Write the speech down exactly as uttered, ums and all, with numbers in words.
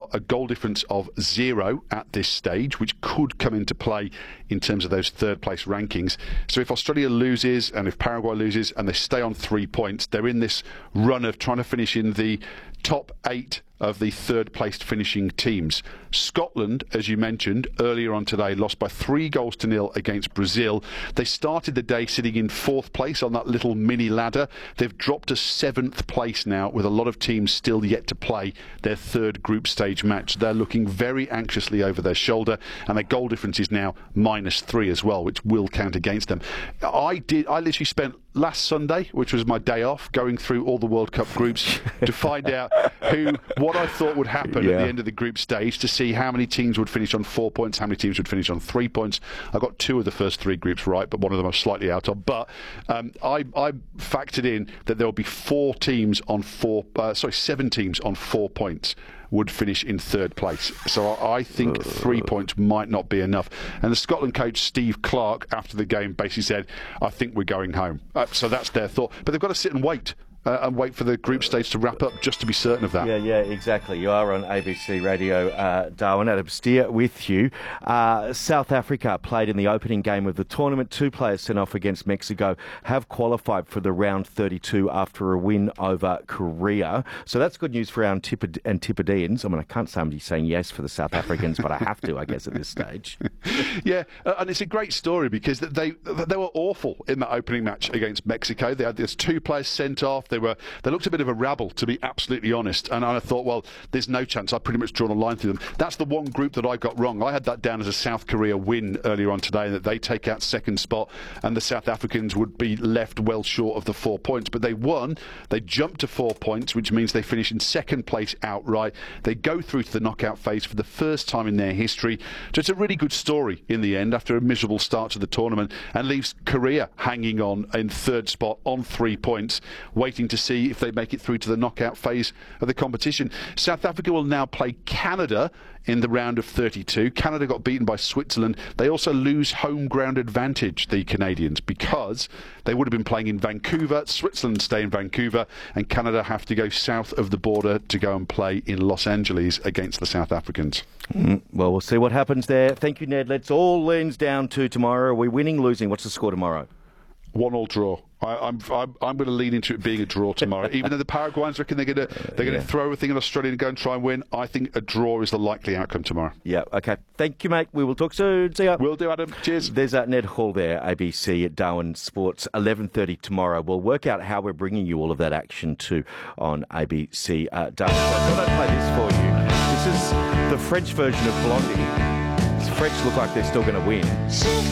got a goal difference of zero at this stage, which could come into play in terms of those third place rankings. So if Australia loses and if Paraguay loses and they stay on three points, they're in this run of trying to finish in the top eight of the third placed finishing teams. Scotland, as you mentioned earlier on today, lost by three goals to nil against Brazil. They started the day sitting in fourth place on that little mini ladder. They've dropped to seventh place now, with a lot of teams still yet to play their third group stage match. They're looking very anxiously over their shoulder, and their goal difference is now minus three as well, which will count against them. I did. I literally spent last Sunday, which was my day off, going through all the World Cup groups to find out who, what I thought would happen yeah. at the end of the group stage, to see how many teams would finish on four points, how many teams would finish on three points. I got two of the first three groups right, but one of them I was slightly out of. But um, I, I factored in that there will be four teams on four, uh, sorry, seven teams on four points would finish in third place. So I think three points might not be enough. And the Scotland coach, Steve Clarke, after the game basically said, I think we're going home. Uh, so that's their thought. But they've got to sit and wait. Uh, and wait for the group stage to wrap up just to be certain of that. Yeah, yeah, exactly. You are on A B C Radio, uh, Darwin. Adam Steer with you. Uh, South Africa played in the opening game of the tournament. Two players sent off against Mexico have qualified for the round thirty-two after a win over Korea. So that's good news for our Antipod- Antipodeans. I mean, I can't say I'm saying yes for the South Africans, but I have to, I guess, at this stage. Yeah, uh, and it's a great story because they they were awful in that opening match against Mexico. They had these two players sent off. They were they looked a bit of a rabble, to be absolutely honest, and I thought, well, there's no chance. I've pretty much drawn a line through them. That's the one group that I got wrong. I had that down as a South Korea win earlier on today, that they take out second spot and the South Africans would be left well short of the four points. But they won. They jumped to four points, which means they finish in second place outright. They go through to the knockout phase for the first time in their history. So it's a really good story in the end after a miserable start to the tournament, and leaves Korea hanging on in third spot on three points, waiting to see if they make it through to the knockout phase of the competition. South Africa will now play Canada in the round of thirty-two. Canada got beaten by Switzerland. They also lose home ground advantage, the Canadians, because they would have been playing in Vancouver. Switzerland stay in Vancouver, and Canada have to go south of the border to go and play in Los Angeles against the South Africans. Mm, well, we'll see what happens there. Thank you, Ned. Let's all lens down to tomorrow. Are we winning, losing? What's the score tomorrow? One all draw. I, I'm I'm I'm going to lean into it being a draw tomorrow. Even though the Paraguayans reckon they're going to they're going to yeah. throw everything at Australia and go and try and win, I think a draw is the likely outcome tomorrow. Yeah. Okay. Thank you, mate. We will talk soon. See ya. Will do, Adam. Cheers. There's uh, Ned Hall there, A B C at Darwin Sports, eleven thirty tomorrow. We'll work out how we're bringing you all of that action too on A B C uh, Darwin. So I thought I'd play this for you. This is the French version of Blondie. The French look like they're still going to win.